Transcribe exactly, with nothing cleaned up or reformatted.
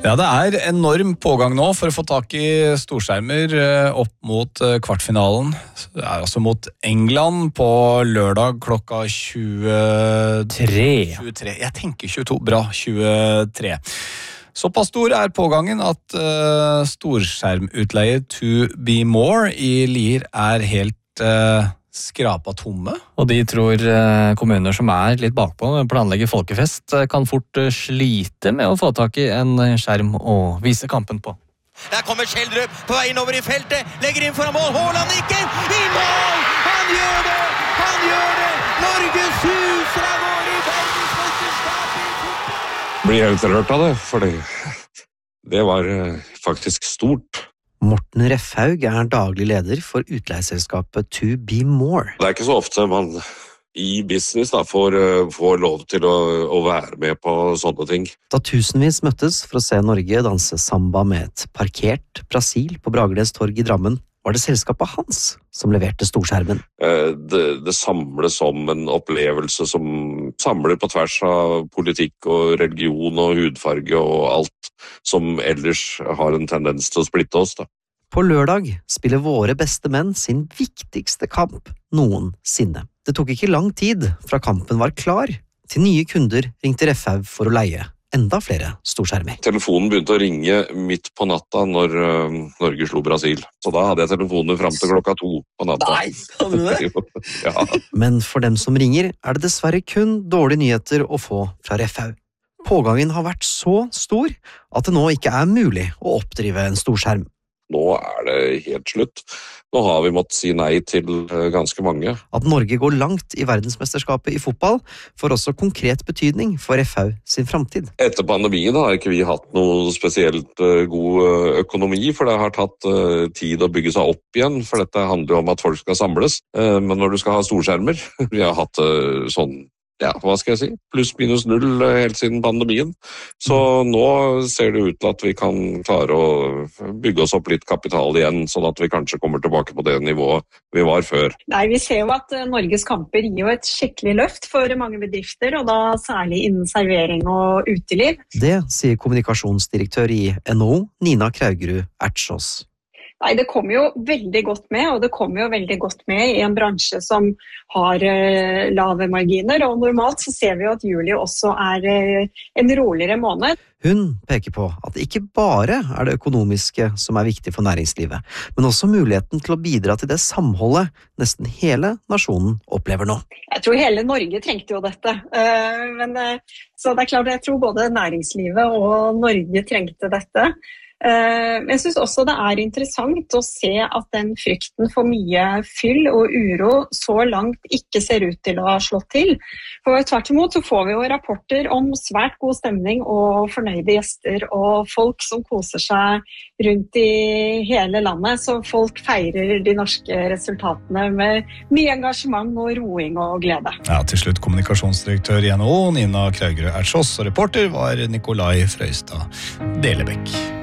Ja, det er enorm pågang nå for å få tak i storskjermer opp mot kvartfinalen. Det er altså mot England på lørdag klokka tjuetre. tjuetre. Jeg tenker tjueto. Bra, tjuetre. Såpass stor er pågangen at uh, storskjermutleie To Be More i Lier er helt uh, skrapa tomme. Og de tror uh, kommuner som er litt bakpå planlegger folkefest, uh, kan fort uh, slite med å få tak i en skjerm og vise kampen på. Der kommer Kjeldrup på vei innover i feltet, legger inn foran mål, Haaland nikker, i mål! Han gjør det! Han gjør det! Norges huser er vår i verdensmesterskapet i fotball! Blir helt rørt av det, for det, det var faktisk stort. Morten Refhaug er daglig leder for utleieselskapet To Be More. Det er ikke så ofte man i business da, får, får lov til å, å være med på sånne ting. Da tusenvis møttes for å se Norge danse samba med et parkert Brasil på Bragernes torg i Drammen, var det selskapet hans som leverte storskjermen. Det, det samles som en opplevelse som samler på tvers av politikk og religion og hudfarge og alt som ellers har en tendens til å splitte oss da. På lørdag spiller våre beste menn sin viktigste kamp noensinne. Det tok ikke lang tid fra kampen var klar, til nye kunder ringte Refhaug for å leie enda flere storskjermer. Telefonen begynte å ringe midt på natta når uh, Norge slo Brasil. Så da hadde jeg telefonen frem til klokka to på natta. Nei, hadde du det? Ja. Men for dem som ringer er det dessverre kun dårlige nyheter å få fra Refhaug. Pågangen har vært så stor at det nå ikke er mulig å oppdrive en storskjerm. Nå er det helt slutt. Nå har vi måttet si nei til ganske mange. At Norge går langt i verdensmesterskapet i fotball får også konkret betydning for Refhaug sin fremtid. Etter pandemien har ikke vi hatt noe spesielt god økonomi, for det har tatt tid å bygge seg opp igjen, for dette handler jo om at folk skal samles. Men når du skal ha storskjermer, vi har hatt sånn, ja, hva skal jeg si, pluss minus null helt siden pandemien. Så nå ser det ut til at vi kan klare å bygge oss opp litt kapital igjen, sånn at vi kanskje kommer tilbake på det nivået vi var før. Nei, vi ser jo at Norges kamper gir jo et skikkelig løft for mange bedrifter, og da særlig innen servering og uteliv. Det sier kommunikasjonsdirektør i N H O, Nina Kraugerud Ertsås. Nei, det kommer jo veldig godt med, og det kommer jo veldig godt med i en bransje som har eh, lave marginer, og normalt så ser vi jo at juli også er eh, en roligere måned. Hun peker på at det ikke bare er det økonomiske som er viktig for næringslivet, men også muligheten til å bidra til det samholdet nesten hele nasjonen opplever nå. Jeg tror hele Norge trengte jo dette, uh, men, uh, så det er klart jeg tror både næringslivet og Norge trengte dette. Men jeg synes også det er interessant å se at den frykten for mye fyll og uro så langt ikke ser ut til å ha slått til. For tvert imot så får vi jo rapporter om svært god stemning og fornøyde gjester og folk som koser seg rundt i hele landet. Så folk feirer de norske resultatene med mye engasjement og roing og glede. Ja, til slutt kommunikasjonsdirektør i N H O, Nina Kraugerud Ertsås, og reporter var Nikolai Frøystad Delebekk.